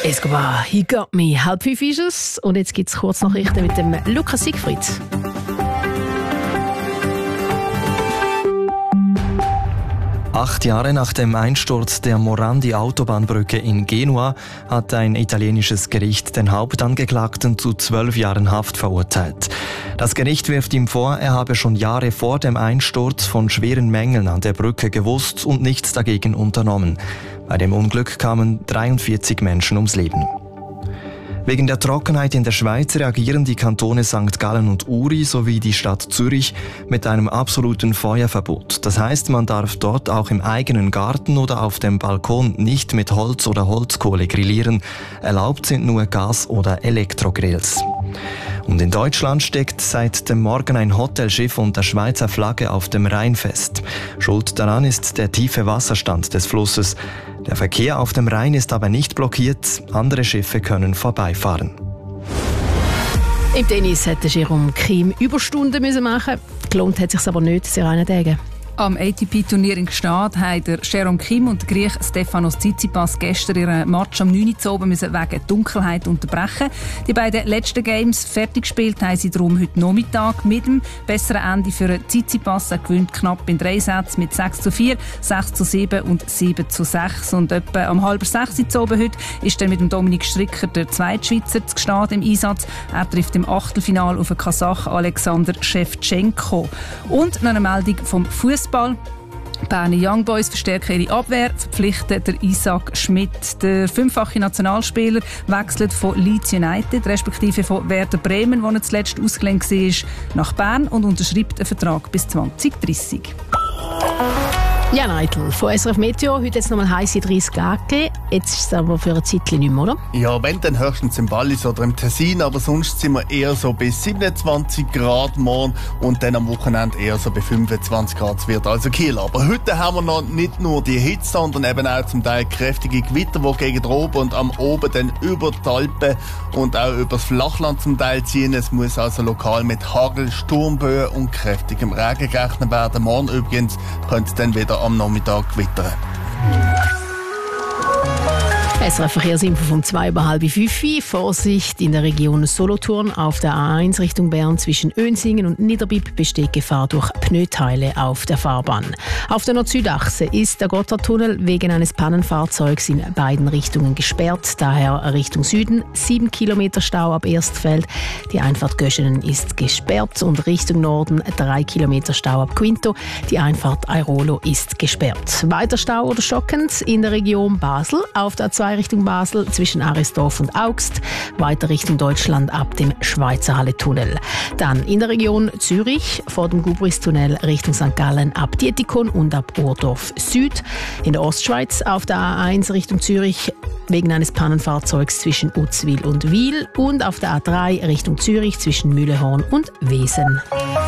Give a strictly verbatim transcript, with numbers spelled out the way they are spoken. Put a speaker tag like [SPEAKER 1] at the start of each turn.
[SPEAKER 1] Escobar, he got me. Halb fünf ist es. Und jetzt gibt es Kurznachrichten mit dem Lukas Siegfried.
[SPEAKER 2] Acht Jahre nach dem Einsturz der Morandi-Autobahnbrücke in Genua hat ein italienisches Gericht den Hauptangeklagten zu zwölf Jahren Haft verurteilt. Das Gericht wirft ihm vor, er habe schon Jahre vor dem Einsturz von schweren Mängeln an der Brücke gewusst und nichts dagegen unternommen. Bei dem Unglück kamen dreiundvierzig Menschen ums Leben. Wegen der Trockenheit in der Schweiz reagieren die Kantone Sankt Gallen und Uri sowie die Stadt Zürich mit einem absoluten Feuerverbot. Das heißt, man darf dort auch im eigenen Garten oder auf dem Balkon nicht mit Holz oder Holzkohle grillieren. Erlaubt sind nur Gas- oder Elektrogrills. Und in Deutschland steckt seit dem Morgen ein Hotelschiff unter Schweizer Flagge auf dem Rhein fest. Schuld daran ist der tiefe Wasserstand des Flusses. Der Verkehr auf dem Rhein ist aber nicht blockiert. Andere Schiffe können vorbeifahren.
[SPEAKER 1] Im Tennis hätte Jérôme Kim Überstunden müssen machen. Gelohnt hat es sich aber nicht, sie reinzutagen.
[SPEAKER 3] Am A T P-Turnier in Gstaad haben der Jérôme Kim und der Griech Stefanos Tsitsipas gestern ihren Match am neun Uhr oben müssen wegen Dunkelheit unterbrechen. Die beiden letzten Games fertig gespielt haben sie darum heute Nachmittag mit dem besseren Ende für Tsitsipas. Er gewinnt knapp in drei Sätzen mit sechs zu vier, sechs zu sieben und sieben zu sechs. Und etwa um halb sechs Uhr oben heute ist dann mit dem Dominik Stricker der zweite Schweizer zu Gstaad im Einsatz. Er trifft im Achtelfinale auf den Kasach Alexander Schewtschenko. Und noch eine Meldung vom Fußball. Berner Young Boys verstärken ihre Abwehr, verpflichten der Isaac Schmidt. Der fünffache Nationalspieler wechselt von Leeds United, respektive von Werder Bremen, wo er zuletzt ausgelehnt war, nach Bern und unterschreibt einen Vertrag bis zwanzig dreissig.
[SPEAKER 1] Ja, Neitel, von S R F Meteo. Heute jetzt nochmal heisse dreißig Grad gegeben. Jetzt ist es aber für ein Zeitchen nicht mehr, oder?
[SPEAKER 4] Ja, wenn dann höchstens im Wallis oder im Tessin, aber sonst sind wir eher so bis siebenundzwanzig Grad morgen und dann am Wochenende eher so bei fünfundzwanzig Grad. Es wird also kühl. Aber heute haben wir noch nicht nur die Hitze, sondern eben auch zum Teil kräftige Gewitter, die gegen den Oben und am Oben dann über die Alpen und auch über das Flachland zum Teil ziehen. Es muss also lokal mit Hagel, Sturmböen und kräftigem Regen gerechnet werden. Morgen übrigens könnte es dann wieder am Nachmittag gewittern.
[SPEAKER 1] S R F-Verkehrsinfo vom zwei über halb fünf. Vorsicht in der Region Solothurn auf der A eins Richtung Bern zwischen Önsingen und Niederbipp besteht Gefahr durch Pneuteile auf der Fahrbahn. Auf der Nord-Süd-Achse ist der Gotthardtunnel wegen eines Pannenfahrzeugs in beiden Richtungen gesperrt. Daher Richtung Süden sieben Kilometer Stau ab Erstfeld. Die Einfahrt Göschenen ist gesperrt und Richtung Norden drei Kilometer Stau ab Quinto. Die Einfahrt Airolo ist gesperrt. Weiter Stau oder stockend in der Region Basel auf der zwei Richtung Basel zwischen Arisdorf und Augst, weiter Richtung Deutschland ab dem Schweizer Halle-Tunnel. Dann in der Region Zürich vor dem Gubris-Tunnel Richtung Sankt Gallen ab Dietikon und ab Urdorf Süd. In der Ostschweiz auf der A eins Richtung Zürich wegen eines Pannenfahrzeugs zwischen Uzwil und Wil und auf der A drei Richtung Zürich zwischen Mühlehorn und Wesen.